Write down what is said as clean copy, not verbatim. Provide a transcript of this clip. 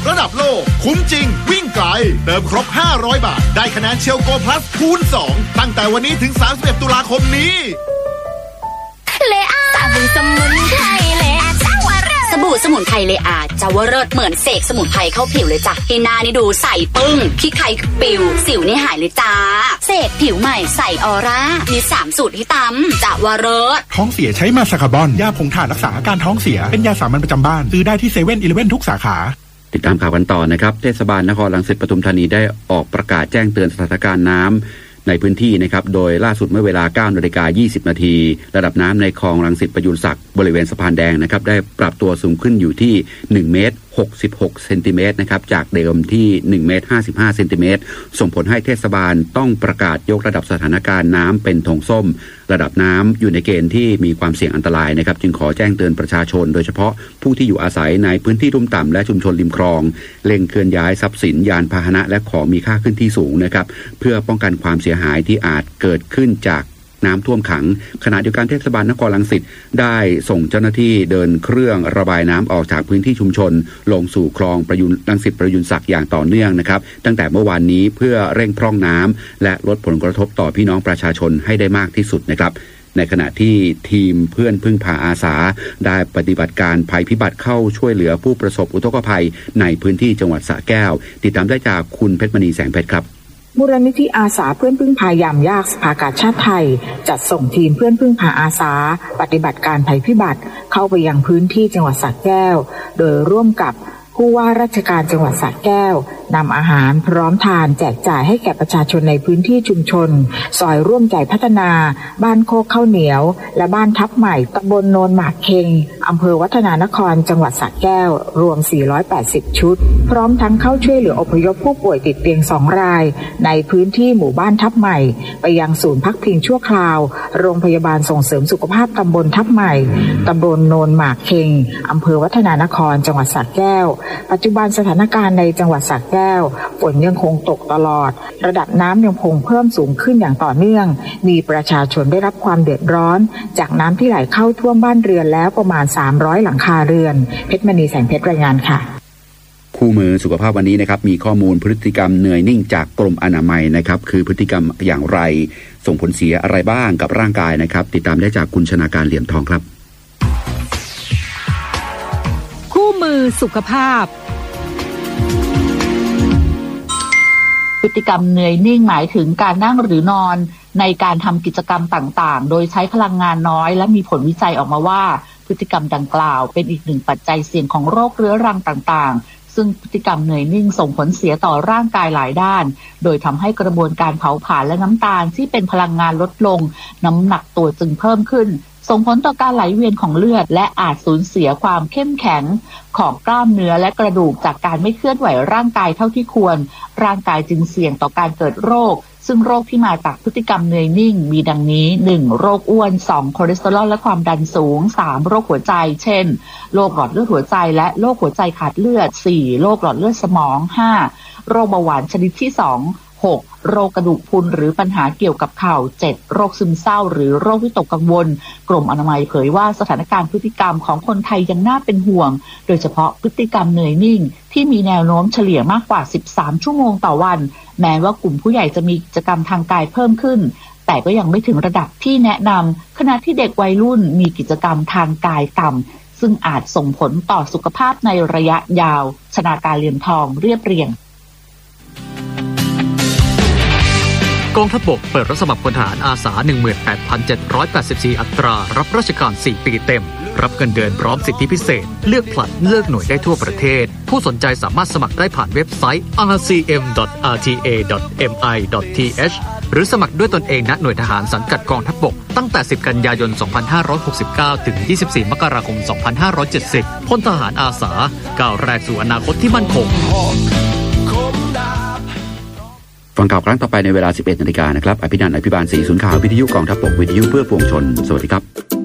ระดับโลกคุ้มจริงวิ่งไกลเติมครบ500 บาทได้คะแนนเชลโกพลัสคูณ2ตั้งแต่วันนี้ถึง31 ตุลาคมนี้เลอาสบู่สมุนไพรเลอาเจ้าวเริศสบู่สมุนไพรเลอาเจ้าวเริศเหมือนเสกสมุนไพรเข้าผิวเลยจ้ะที่หน้านี่ดูใสปึ้งขี้ใครปิวสิวนี่หายเลยจ้าเสกผิวใหม่ใสออร่ามี3สูตรที่ตำเจ้าวเริศท้องเสียใช้มาสคาร์บอนยาผงถ่านรักษาอาการท้องเสียเป็นยาสามัญประจำบ้านซื้อได้ที่7-11ทุกสาขาติดตามข่าวกันต่อนะครับเทศบาลนครรังสิตปทุมธานีได้ออกประกาศแจ้งเตือนสถานการณ์น้ำในพื้นที่นะครับโดยล่าสุดเมื่อเวลา 9:20 น.ระดับน้ำในคลองรังสิตประยูรศักดิ์บริเวณสะพานแดงนะครับได้ปรับตัวสูงขึ้นอยู่ที่1 เมตร 66 เซนติเมตรนะครับจากเดิมที่1 เมตร 55 เซนติเมตรส่งผลให้เทศบาลต้องประกาศยกระดับสถานการณ์น้ำเป็นธงส้มระดับน้ำอยู่ในเกณฑ์ที่มีความเสี่ยงอันตรายนะครับจึงขอแจ้งเตือนประชาชนโดยเฉพาะผู้ที่อยู่อาศัยในพื้นที่ลุ่มต่ำและชุมชนริมคลองเร่งเคลื่อนย้ายทรัพย์สินยานพาหนะและของมีค่าขึ้นที่สูงนะครับเพื่อป้องกันความเสียหายที่อาจเกิดขึ้นจากน้ำท่วมขังขณะเดียวกันเทศบาลนครรังสิตได้ส่งเจ้าหน้าที่เดินเครื่องระบายน้ำออกจากพื้นที่ชุมชนลงสู่คลองรังสิตประยุรศักดิ์อย่างต่อเนื่องนะครับตั้งแต่เมื่อวานนี้เพื่อเร่งพร่องน้ำและลดผลกระทบต่อพี่น้องประชาชนให้ได้มากที่สุดนะครับในขณะที่ทีมเพื่อนพึ่งพาอาสาได้ปฏิบัติการภัยพิบัติเข้าช่วยเหลือผู้ประสบอุทกภัยในพื้นที่จังหวัดสระแก้วติดตามได้จากคุณเพชรมณีแสงเพชรครับมูลนิธิอาสาเพื่อนพึ่งพายามยากสภากาชาติไทยจัดส่งทีมเพื่อนพึ่งพาอาสาปฏิบัติการภัยพิบัติเข้าไปยังพื้นที่จังหวัดสระแก้วโดยร่วมกับผู้ว่าราชการจังหวัดสระแก้วนำอาหารพร้อมทานแจกจ่ายให้แก่ประชาชนในพื้นที่ชุมชนซอยร่วมใจพัฒนาบ้านโคกข้าวเหนียวและบ้านทับใหม่ตำบลโนนหมากเค็งอำเภอวัฒนานครจังหวัดสระแก้วรวม480ชุดพร้อมทั้งเข้าช่วยเหลืออพยพผู้ป่วยติดเตียง2รายในพื้นที่หมู่บ้านทับใหม่ไปยังศูนย์พักพิงชั่วคราวโรงพยาบาลส่งเสริมสุขภาพตำบลทับใหม่ตำบลโนนหมากเค็งอำเภอวัฒนานครจังหวัดสระแก้วปัจจุบันสถานการณ์ในจังหวัดสระแก้วฝนยังคงตกตลอดระดับน้ำยังคงเพิ่มสูงขึ้นอย่างต่อเนื่องมีประชาชนได้รับความเดือดร้อนจากน้ำที่ไหลเข้าท่วมบ้านเรือนแล้วประมาณ300หลังคาเรือนเพชรมณีแสงเพชรรายงานค่ะคู่มือสุขภาพวันนี้นะครับมีข้อมูลพฤติกรรมเหนื่อยนิ่งจากกรมอนามัยนะครับคือพฤติกรรมอย่างไรส่งผลเสียอะไรบ้างกับร่างกายนะครับติดตามได้จากคุณชนาการเหลี่ยมทองครับคู่มือสุขภาพพฤติกรรมเหนื่อยนิ่งหมายถึงการนั่งหรือนอนในการทำกิจกรรมต่างๆโดยใช้พลังงานน้อยและมีผลวิจัยออกมาว่าพฤติกรรมดังกล่าวเป็นอีกหนึ่งปัจจัยเสี่ยงของโรคเรื้อรังต่างๆซึ่งพฤติกรรมเหนื่อยนิ่งส่งผลเสียต่อร่างกายหลายด้านโดยทำให้กระบวนการเผาผลาญและน้ำตาลที่เป็นพลังงานลดลงน้ำหนักตัวจึงเพิ่มขึ้นส่งผลต่อการไหลเวียนของเลือดและอาจสูญเสียความเข้มแข็งของกล้ามเนื้อและกระดูกจากการไม่เคลื่อนไหวร่างกายเท่าที่ควรร่างกายจึงเสี่ยงต่อการเกิดโรคซึ่งโรคที่มาจากพฤติกรรมเหนื่อยนิ่งมีดังนี้ 1. โรคอ้วน 2. คอเลสเตอรอลและความดันสูง 3. โรคหัวใจเช่นโรคหลอดเลือดหัวใจและโรคหัวใจขาดเลือด 4. โรคหลอดเลือดสมอง 5. โรคเบาหวานชนิดที่ 26โรคกระดูกพรุนหรือปัญหาเกี่ยวกับเข่า7โรคซึมเศร้าหรือโรควิตกกังวลกรมอนามัยเผยว่าสถานการณ์พฤติกรรมของคนไทยยังน่าเป็นห่วงโดยเฉพาะพฤติกรรมเหนื่อยนิ่งที่มีแนวโน้มเฉลี่ยมากกว่า13ชั่วโมงต่อวันแม้ว่ากลุ่มผู้ใหญ่จะมีกิจกรรมทางกายเพิ่มขึ้นแต่ก็ยังไม่ถึงระดับที่แนะนำขณะที่เด็กวัยรุ่นมีกิจกรรมทางกายต่ำซึ่งอาจส่งผลต่อสุขภาพในระยะยาวชนาการเหลี่ยมทองเรียบเรียงกองทัพบกเปิดรับสมัครพลทหารอาสา 18,784 อัตรารับราชการ 4 ปีเต็มรับเงินเดือนพร้อมสิทธิพิเศษเลือกผลัดเลือกหน่วยได้ทั่วประเทศผู้สนใจสามารถสมัครได้ผ่านเว็บไซต์ rcm.rta.mi.th หรือสมัครด้วยตนเองณหน่วยทหารสังกัดกองทัพบกตั้งแต่ 10 กันยายน 2569 ถึง 24 มกราคม 2570 พลทหารอาสาก้าวแรกสู่อนาคตที่มั่นคงฟังข่าวครั้งต่อไปในเวลา 11 นาฬิกานะครับอภินันท์ อภิบาลศรีศูนย์ข่าววิทยุกองทัพบกวิทยุเพื่อปวงชนสวัสดีครับ